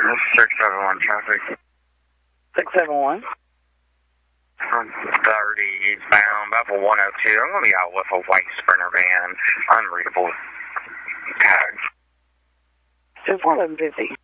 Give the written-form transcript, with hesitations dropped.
This is 671 traffic. 671? 30 eastbound, Buffalo 102. I'm going to be out with a white Sprinter van. Unreadable tag. 24750.